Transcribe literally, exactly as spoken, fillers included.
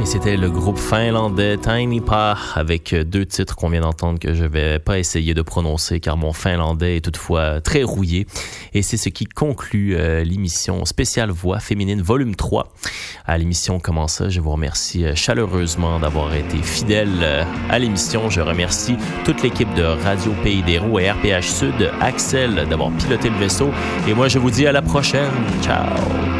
C'était le groupe finlandais Tiny Pa avec deux titres qu'on vient d'entendre que je vais pas essayer de prononcer car mon finlandais est toutefois très rouillé. Et c'est ce qui conclut euh, l'émission spéciale Voix féminine volume trois. À l'émission Comment ça, je vous remercie chaleureusement d'avoir été fidèle à l'émission. Je remercie toute l'équipe de Radio Pays des Roues et R P H Sud, Axel d'avoir piloté le vaisseau. Et moi, je vous dis à la prochaine. Ciao!